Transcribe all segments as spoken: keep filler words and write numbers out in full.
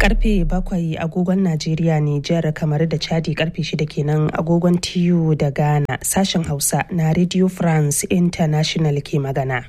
Karfe bakwai agogon Najeriya, Nijar, kamar da Chadi karfe shida kenan agogon T U da Ghana. Sashen Hausa na Radio France International ke magana.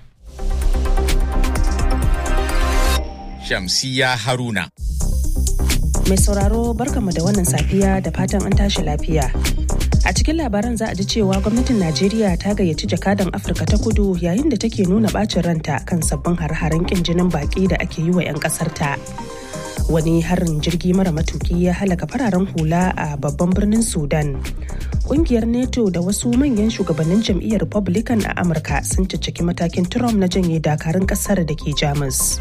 Shamsiya Haruna. Mai sauraro barkamu da wannan safiya da fatan an tashi lafiya. A cikin labaran za a ji cewa gwamnatin Najeriya ta gayyaci jakadan Afirka ta Kudu yayin da take nuna bacin ranta kan sabbin har-haren kin jinin baki da ake yi wa 'yan kasar ta. Wani harin jirgi mara matuki ya halaka fararen hula a babban birnin Sudan. Kungiyar NATO da wasu manyan shugabannin jam'iyyar Republican a Amurka sun cicciki matakin Trump na janye dakarun kasar da ke Jamus.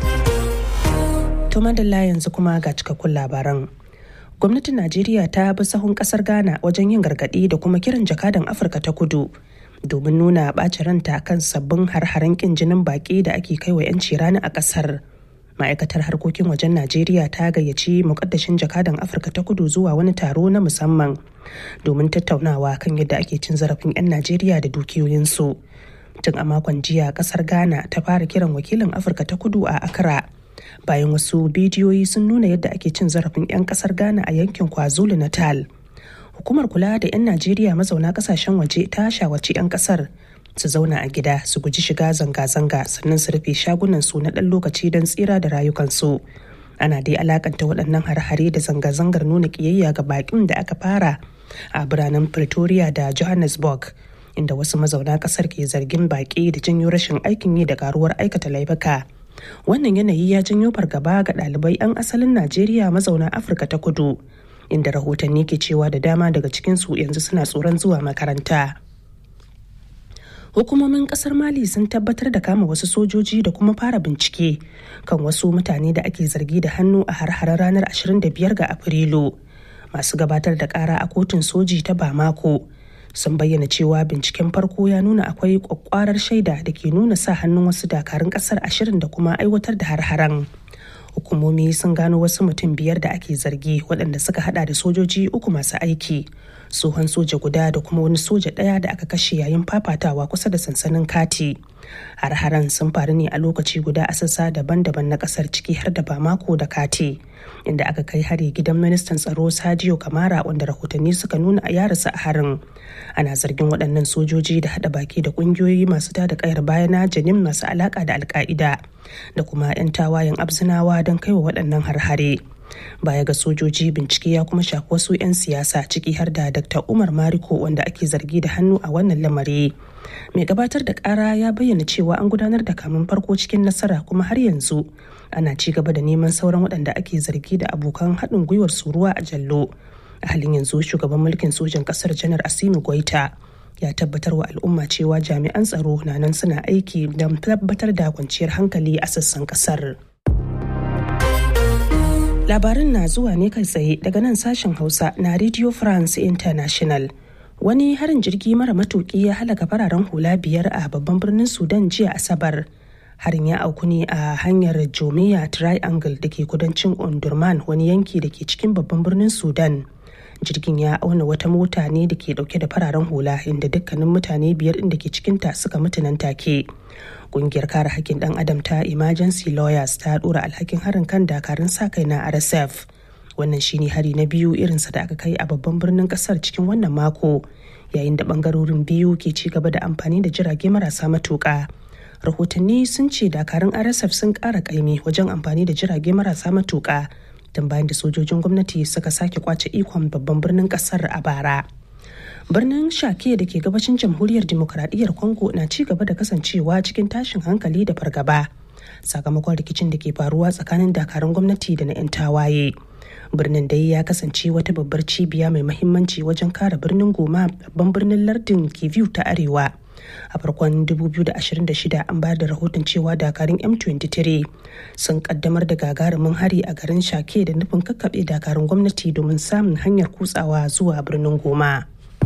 To madalla yanzu kuma ga cikakkun labaran. Gwamnatin Najeriya ta bi sahun kasar Ghana wajen yin gargaɗi da kuma kiran jakadan Afirka ta Kudu domin nuna ɓacin ranta kan sabbin har-haren kin jinin baki da ake kai wa 'yanci rani a kasar. Ma'aikatar harkokin wajen Najeriya ta gayyaci mukaddashin jakadan Afirka ta Kudu zuwa wani taro na musamman domin tattaunawa kan yadda ake cin zarafin 'yan Najeriya da dukiyoyinsu. Tun a makon jiya kasar Ghana ta fara kiran wakilin Afirka ta Kudu a Accra bayan wasu bidiyoyi sun nuna yadda ake cin zarafin 'yan kasar Ghana a yankin KwaZulu Natal. Hukumar kula da 'yan Najeriya mazauna kasashen waje ta shawarci 'yan kasar su zauna a gida, su guji shiga zanga-zanga, sannan su rufe shagunan su na ɗan lokaci don tsira da rayukansu. Ana dai alakanta waɗannan har-hare da zanga-zangar nuna ƙiyayya ga baƙin da aka fara a biranen Pretoria da Johannesburg, inda wasu mazauna ƙasar ke zargin baƙi da janyo rashin aikin yi da ƙaruwar aikata laifuka. Wannan yanayi ya janyo fargaba ga ɗalibai 'yan asalin Najeriya mazauna Afirka ta Kudu, inda rahotanni ke cewa da dama daga cikinsu yanzu suna tsoron zuwa makaranta. Hukumomin kasar Mali sun tabbatar da kama wasu sojoji da kuma fara bincike kan wasu mutane da ake zargi da hannu a har-haren ranar ashirin da biyar ga Afrilu. Masu gabatar da kara a kotun soji ta Bamako sun bayyana cewa binciken farko ya nuna akwai kwakwarar shaida da ke nuna sa hannun wasu dakarun kasar ashirin da kuma aiwatar da har-haren. Hukumomi sun gano wasu mutum biyar da ake zargi waɗanda suka hada da sojoji uku masu aiki, tsohon soja guda da kuma wani soja ɗaya da aka kashe yayin fafatawa kusa da sansanin Kati. Har-haren sun faru ne a lokaci guda a sassa daban-daban na ƙasar, ciki har da Bamako da Kati, inda aka kai hari gidan ministan tsaro Sadio Kamara wanda rahotanni suka nuna a ya rasu a harin. Ana zargin waɗannan sojoji da haɗa baki da ƙungiyoyi masu tada ƙayar baya na Janim masu alaƙa da Alƙa'ida da kuma 'yan tawayen Abzinawa don kaiwa waɗannan har-hare. Baya ga sojoji, bincike ya kuma shafi wasu 'yan siyasa, ciki har da Dakta Umar Mariko wanda ake zargi da hannu a wannan lamari. Mai gabatar da ƙara ya bayyana cewa an gudanar da kamun farko cikin nasara, kuma har yanzu ana ci gaba da neman sauran waɗanda ake zargi da abokan haɗin gwiwar su ruwa a jallo. A halin yanzu shugaban mulkin sojan ƙasar Janar Assimi Goita ya tabbatar wa al'umma cewa jami'an tsaro na nan suna aiki don tabbatar da kwanciyar hankali a sassan ƙasar. Labarin na zuwa ne kai tsaye daga nan sashen Hausa na Radio France International. Wani harin jirgi mara matuki ya halaka fararen hula biyar a babban birnin Sudan jiya Asabar. Harin ya auku ne a hanyar Jomiya Triangle da ke kudancin Omdurman, wani yanki da ke cikin babban birnin Sudan. Jirgin ya auna wata mota ne da ke dauke da fararen hula, inda dukkanin mutane biyar inda ke cikinta suka mutu nan take. Kungiyar kare hakkin dan adam ta Emergency Lawyers ta dora alhakin harin kan dakarun sa kai na R S F. Wannan shine hari na biyu irinsa da aka kai a babban birnin kasar cikin wannan mako, yayin da bangarorin biyu ke ci gaba da amfani da jirage marasa matuƙa. Rahotanni sun ce dakarun R S F sun ƙara ƙaimi wajen amfani da jirage marasa matuƙa tun bayan da sojojin gwamnati suka sake kwace ikon babban birnin kasar a bara. Birnin Shake da ke gabashin jamhuriyar demokradiyyar Congo na ci gaba da kasancewa cikin tashin hankali da fargaba sakamakon rikicin da ke faruwa tsakanin dakarun gwamnati da na 'yan tawaye. Birnin dai ya kasance wata babbar cibiya mai mahimmanci wajen kare birnin Goma, babban birnin lardin Kivu ta Arewa. A farkon dubu biyu da ashirin da shida an bayar da rahoton cewa dakarun M twenty-three sun kaddamar da gagarumin hari a garin Shake da nufin kakkaɓe dakarun gwamnati domin samun hanyar kutsawa zuwa birnin Goma.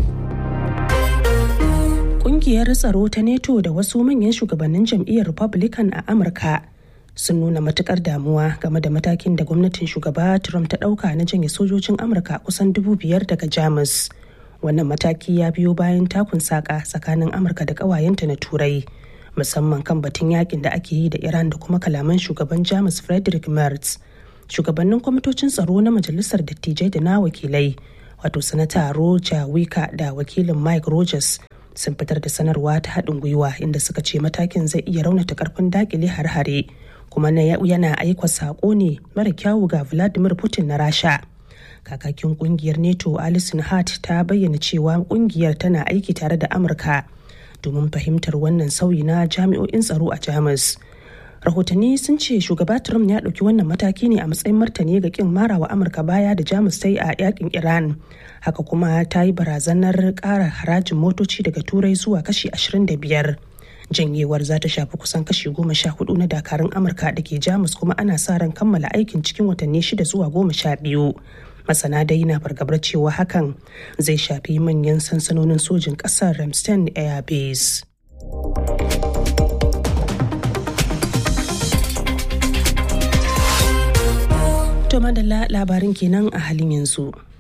Ƙungiyar tsaro ta NATO da wasu manyan shugabannin jam'iyyar Republican a Amurka sun nuna matukar damuwa game da matakin da gwamnatin shugaba Trump ta ɗauka na janye sojojin Amurka kusan dubu biyar daga Jamus. Wannan mataki ya biyo bayan takun saka tsakanin Amurka da ƙawayenta na Turai, musamman kan batun yakin da ake yi da Iran da kuma kalaman shugaban Jamus Friedrich Merz shugabannin kwamitocin tsaro na majalisar dattijai da na wakilai wato sanata Roger Wika da wakilin Mike Rogers sun fitar da sanarwa ta haɗin gwiwa inda suka ce matakin zai iya raunata karfin dakile har-hare kuma yana aika saƙo ne mara kyawu ga Vladimir Putin na Rasha. Kakakin kungiyar NATO Alison Hart ta bayyana cewa kungiyar tana aiki tare da Amurka domin fahimtar wannan sauyi na jami'o'in tsaro a Jamus. Rahotanni sun ce shugaba Trump ya ɗauki wannan mataki ne a matsayin martani ga kin marawa Amurka baya da Jamus ta yi a yakin Iran. Haka kuma ta yi barazanar ƙara harajin motoci daga Turai zuwa kashi ashirin da biyar. Janyewar za ta shafi kusan kashi goma sha hudu na dakarun Amurka da ke Jamus kuma ana sa ran kammala aikin cikin watanni shida zuwa goma sha biyu. Masana dai na fargabar cewa hakan zai shafi manyan sansanonin sojin ƙasar Ramstein Air Base. To madalla labarin kenan a halin yanzu.